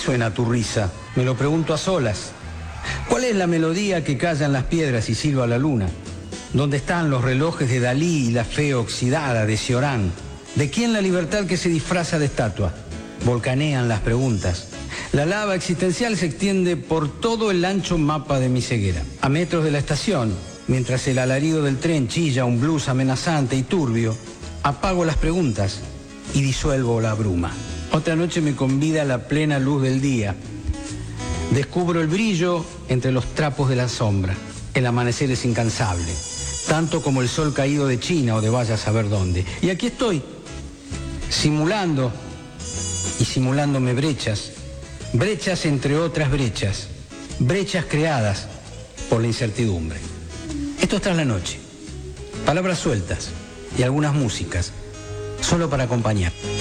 suena tu risa? Me lo pregunto a solas. ¿Cuál es la melodía que callan las piedras y silba la luna? ¿Dónde están los relojes de Dalí y la fe oxidada de Cioran? ¿De quién la libertad que se disfraza de estatua? Volcanean las preguntas. La lava existencial se extiende por todo el ancho mapa de mi ceguera. A metros de la estación, mientras el alarido del tren chilla un blues amenazante y turbio, apago las preguntas y disuelvo la bruma. Otra noche me convida a la plena luz del día. Descubro el brillo entre los trapos de la sombra. El amanecer es incansable, tanto como el sol caído de China o de vaya a saber dónde. Y aquí estoy, simulando y simulándome brechas, brechas entre otras brechas, brechas creadas por la incertidumbre. Esto es Tras la Noche, palabras sueltas y algunas músicas, solo para acompañar.